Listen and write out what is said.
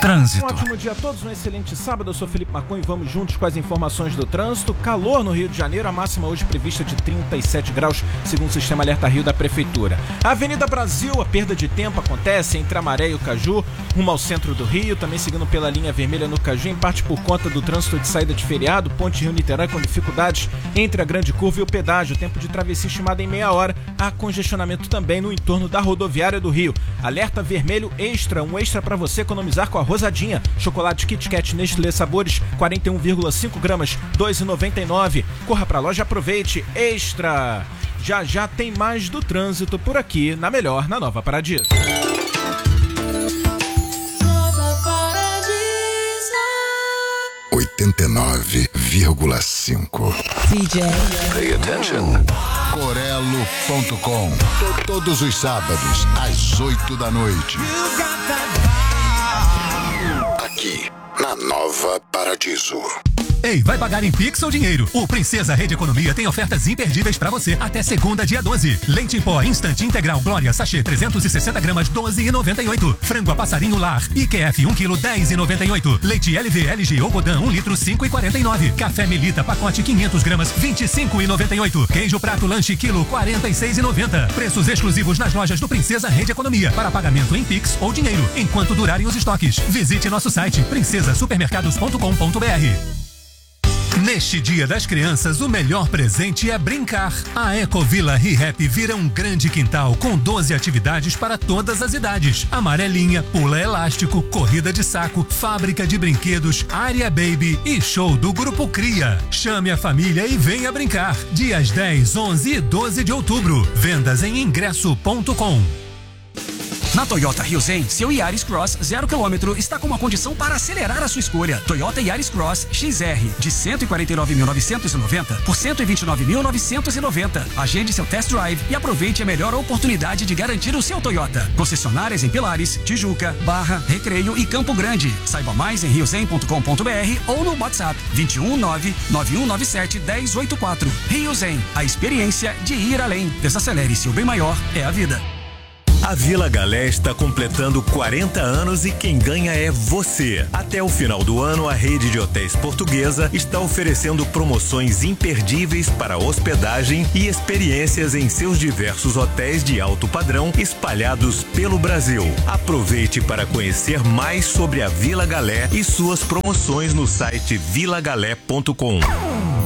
Trânsito. Um ótimo dia a todos, um excelente sábado. Eu sou Felipe Marcon e vamos juntos com as informações do trânsito. Calor no Rio de Janeiro, a máxima hoje prevista de 37 graus, segundo o Sistema Alerta Rio da Prefeitura. A Avenida Brasil, a perda de tempo acontece entre Amaré e o Caju, rumo ao centro do Rio, também seguindo pela linha vermelha no Caju, em parte por conta do trânsito de saída de feriado, Ponte Rio-Niterói com dificuldades entre a Grande Curva e o pedágio, tempo de travessia estimado em meia hora. Há congestionamento também no entorno da rodoviária do Rio. Alerta vermelho extra, um extra para você economizar com a Rosadinha. Chocolate Kit Kat Nestlé Sabores, 41,5 gramas, R$ 2,99. Corra pra loja e aproveite. Extra! Já tem mais do trânsito por aqui, na melhor, na Nova Paradiso. Nova Paradiso 89,5. DJ. Pay attention. Corelo.com. Todos os sábados, às 8 da noite. Aqui, na Nova Paradiso. Ei, vai pagar em Pix ou dinheiro? O Princesa Rede Economia tem ofertas imperdíveis pra você até segunda, dia 12. Leite em pó Instant Integral Glória Sachê 360 gramas, 12,98. Frango a passarinho Lar IQF 1 kg, 10,98. Leite LG Ogodan 1 litro, 5,49. Café Melita pacote 500 gramas, 25,98. Queijo prato lanche quilo, 46,90. Preços exclusivos nas lojas do Princesa Rede Economia para pagamento em Pix ou dinheiro, enquanto durarem os estoques. Visite nosso site princesasupermercados.com.br. Neste Dia das Crianças, o melhor presente é brincar. A Ecovila ReHap vira um grande quintal com 12 atividades para todas as idades. Amarelinha, pula elástico, corrida de saco, fábrica de brinquedos, área baby e show do Grupo Cria. Chame a família e venha brincar. Dias 10, 11 e 12 de outubro. Vendas em ingresso.com. Na Toyota Rio Zen, seu Yaris Cross 0 km está com uma condição para acelerar a sua escolha. Toyota Yaris Cross XR, de 149.990 por 129.990. Agende seu test drive e aproveite a melhor oportunidade de garantir o seu Toyota. Concessionárias em Pilares, Tijuca, Barra, Recreio e Campo Grande. Saiba mais em riozen.com.br ou no WhatsApp 219-9197-1084. Rio Zen, a experiência de ir além. Desacelere, seu bem maior é a vida. A Vila Galé está completando 40 anos e quem ganha é você. Até o final do ano, a rede de hotéis portuguesa está oferecendo promoções imperdíveis para hospedagem e experiências em seus diversos hotéis de alto padrão espalhados pelo Brasil. Aproveite para conhecer mais sobre a Vila Galé e suas promoções no site vilagalé.com.